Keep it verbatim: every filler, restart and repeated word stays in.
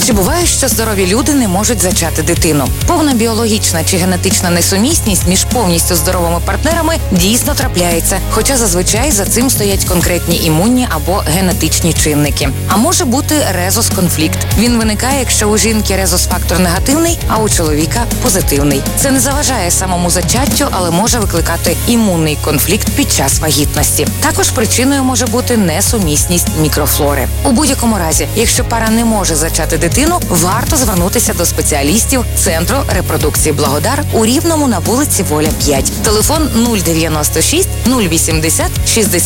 Чи буває, що здорові люди не можуть зачати дитину? Повна біологічна чи генетична несумісність між повністю здоровими партнерами дійсно трапляється, хоча зазвичай за цим стоять конкретні імунні або генетичні чинники. А може бути резус-конфлікт. Він виникає, якщо у жінки резус-фактор негативний, а у чоловіка позитивний. Це не заважає самому зачаттю, але може викликати імунний конфлікт під час вагітності. Також причиною може бути несумісність мікрофлори. У будь-якому разі, якщо пара не може зачати дитину, варто звернутися до спеціалістів Центру репродукції Благодар у Рівному на вулиці Воля п'ять. Телефон нуль дев'яносто шість нуль вісімдесят шістдесят